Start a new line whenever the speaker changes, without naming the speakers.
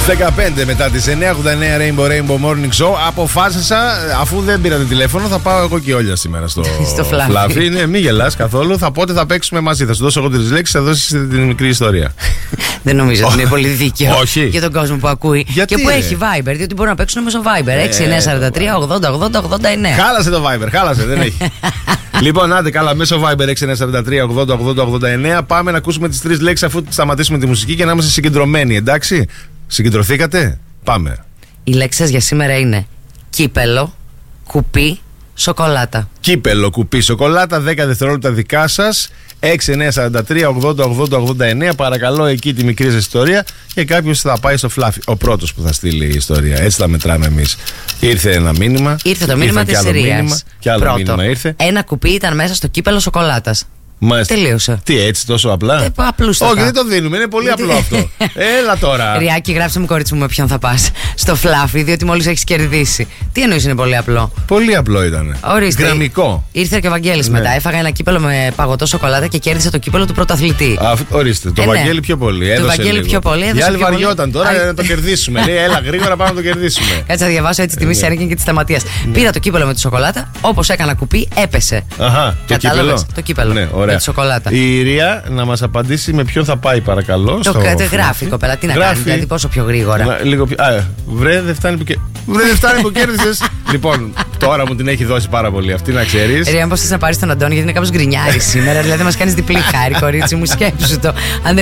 15 μετά τις 9:89 Rainbow Morning Show. Αποφάσισα, αφού δεν πήρατε τηλέφωνο, θα πάω εγώ και Όλια σήμερα στο φλάφι. Ναι, μην γελάς καθόλου. Πότε θα παίξουμε μαζί. Θα σου δώσω εγώ 3 λέξεις, θα δώσεις την μικρή ιστορία.
Δεν νομίζω ότι είναι πολύ δίκαιο
όχι.
για τον κόσμο που ακούει.
Γιατί,
και που έχει Viber, διότι μπορούν να παίξουν μέσω Viber. 6943-80-80-89.
Χάλασε το Viber, χάλασε, δεν έχει. Λοιπόν, άντε καλά, μέσω Viber 6943-80-80-89. Πάμε να ακούσουμε τις 3 λέξεις αφού σταματήσουμε τη μουσική και να είμαστε συγκεντρωμένοι, εντάξει. Συγκεντρωθήκατε, πάμε.
Οι λέξεις για σήμερα είναι κύπελο, κουπί, σοκολάτα.
Κύπελο, κουπί, σοκολάτα, 10 δευτερόλεπτα δικά σας. 6943-80-80-89. Παρακαλώ εκεί τη μικρή σας ιστορία και κάποιος θα πάει στο φλάφι. Ο πρώτος που θα στείλει η ιστορία. Έτσι θα μετράμε εμείς. Ήρθε ένα μήνυμα.
Ήρθε το μήνυμα της Συρίας.
Και άλλο μήνυμα ήρθε.
Ένα κουπί ήταν μέσα στο κύπελο σοκολάτας.
Μάλιστα.
Τελείωσε.
Τι, έτσι τόσο απλά?
Απλούστατα.
Όχι, δεν το δίνουμε, είναι πολύ απλό αυτό. Έλα τώρα.
Ριάκη, γράψε μου, κορίτσι μου, με ποιον θα πας στο φλάφι, διότι μόλις έχεις κερδίσει. Τι εννοείς είναι πολύ απλό?
Πολύ απλό ήταν.
Ορίστε.
Γραμμικό.
Ήρθε και ο Βαγγέλης μετά. Έφαγα ένα κύπελο με παγωτό σοκολάτα και κέρδισε το κύπελο του πρωταθλητή.
Ορίστε. Το Βαγγέλη πιο πολύ.
Το Βαγγέλη πιο πολύ.
Η άλλη βαριόταν τώρα να το κερδίσουμε. Λέει, έλα γρήγορα πάμε να το κερδίσουμε.
Κάτσε να διαβάσω έτσι τη μισή Σέρικιν και τη Σταματίας. Πήρα το κύπελο με τη σοκολάτα, όπως έκανα κουπί, έπεσε.
Αχά, το
κύπελο.
Ναι,
με τη σοκολάτα.
Η Ιρία να μας απαντήσει με ποιον θα πάει, παρακαλώ.
Το γράφει, κοπέλα. Τι να κάνει, δηλαδή πόσο πιο γρήγορα.
Λίγο πιο. Βρε, δεν φτάνει που κέρδισες. Λοιπόν, τώρα μου την έχει δώσει πάρα πολύ αυτή, να ξέρεις.
Ρία, πώς θες να πάρεις τον Αντώνη, γιατί είναι κάπως γκρινιάρη σήμερα. Δηλαδή, μας κάνεις διπλή χάρη, κορίτσι μου, σκέψου το.